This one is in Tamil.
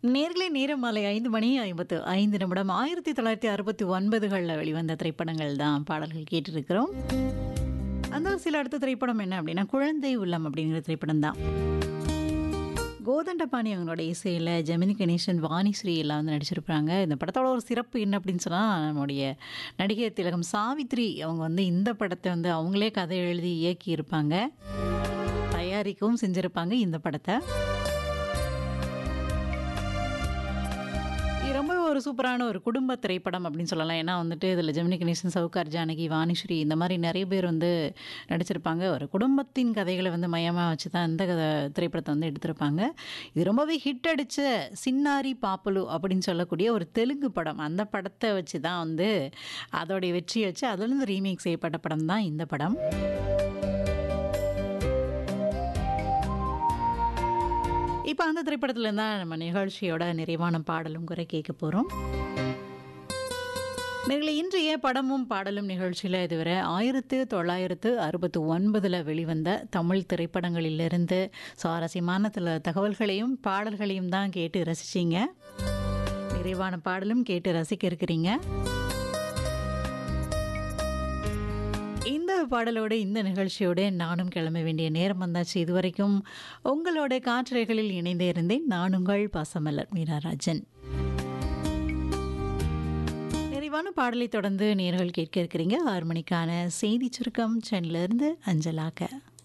நேர்களே நேரம் மாலை 5 மணி 55 நிமிடம் 1969களில் வெளிவந்த திரைப்படங்கள் தான் பாடல்கள் கேட்டிருக்கிறோம். அந்த சில அடுத்த திரைப்படம் என்ன அப்படின்னா குழந்தை உள்ளம் அப்படிங்கிற திரைப்படம் தான். கோதண்டபாணி அவங்களோட இசையில் ஜெமினி கணேசன், வாணிஸ்ரீ எல்லாம் வந்து நடிச்சிருப்பாங்க. இந்த படத்தோட ஒரு சிறப்பு என்ன அப்படின்னு சொன்னால், நம்முடைய நடிகை திலகம் சாவித்ரி அவங்க வந்து இந்த படத்தை வந்து அவங்களே கதை எழுதி இயக்கியிருப்பாங்க, தயாரிக்கவும் செஞ்சுருப்பாங்க இந்த படத்தை. ரொம்ப ஒரு சூப்பரான ஒரு குடும்ப திரைப்படம் அப்படின்னு சொல்லலாம். ஏன்னா வந்துட்டு இதில் ஜெமினி கணேசன், சவுகார் ஜானகி, வாணிஸ்ரீ இந்த மாதிரி நிறைய பேர் வந்து நடிச்சிருப்பாங்க. ஒரு குடும்பத்தின் கதைகளை வந்து மையமாக வச்சு தான் இந்த திரைப்படத்தை வந்து எடுத்திருப்பாங்க. இது ரொம்பவே ஹிட் அடித்த சின்னாரி பாப்பலு அப்படின்னு சொல்லக்கூடிய ஒரு தெலுங்கு படம். அந்த படத்தை வச்சு தான் வந்து அதோடைய வெற்றியை வச்சு அதுலேருந்து ரீமேக் செய்யப்பட்ட படம் தான் இந்த படம். இப்போ அந்த திரைப்படத்துல தான் நம்ம நிகழ்ச்சியோட நிறைவான பாடலும் கூட கேட்க போகிறோம். நீங்கள் இன்றைய படமும் பாடலும் நிகழ்ச்சியில் இதுவரை 1969 வெளிவந்த தமிழ் திரைப்படங்களிலிருந்து சுவாரஸ்யமான தகவல்களையும் பாடல்களையும் தான் கேட்டு ரசிச்சிங்க. நிறைவான பாடலும் கேட்டு ரசிக்க இருக்கிறீங்க. இந்த பாடலோடு இந்த நிகழ்ச்சியோடு நானும் கிளம்ப வேண்டிய நேரம் வந்தாச்சு. இதுவரைக்கும் உங்களோட காற்றலைகளில் இணைந்தே இருந்தேன். நான் உங்கள் பாசமலர் மீராராஜன். நிறைவான பாடலை தொடர்ந்து நேர்கள் கேட்க இருக்கிறீங்க. 6 மணிக்கான செய்தி சுருக்கம் சென்னையிலிருந்து அஞ்சலாக.